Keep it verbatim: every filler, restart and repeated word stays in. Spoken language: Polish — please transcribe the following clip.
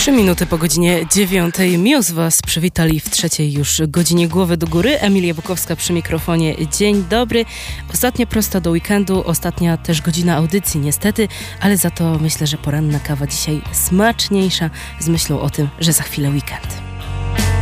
Trzy minuty po godzinie dziewiątej. Miłos Was przywitali w trzeciej już godzinie Głowy do Góry. Emilia Bukowska przy mikrofonie. Dzień dobry. Ostatnia prosta do weekendu, ostatnia też godzina audycji niestety, ale za to myślę, że poranna kawa dzisiaj smaczniejsza z myślą o tym, że za chwilę weekend.